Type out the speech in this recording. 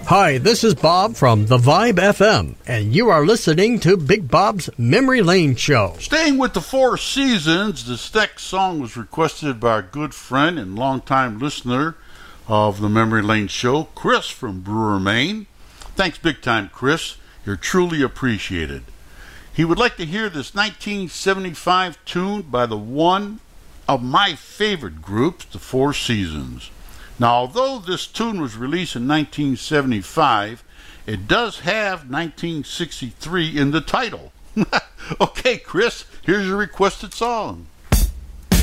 Hi, this is Bob from The Vibe FM, and you are listening to Big Bob's Memory Lane Show. Staying with the Four Seasons, this next song was requested by a good friend and longtime listener of the Memory Lane Show, Chris from Brewer, Maine. Thanks big time, Chris. You're truly appreciated. He would like to hear this 1975 tune by the one of my favorite groups, the Four Seasons. Now, although this tune was released in 1975, it does have 1963 in the title. Okay, Chris, here's your requested song.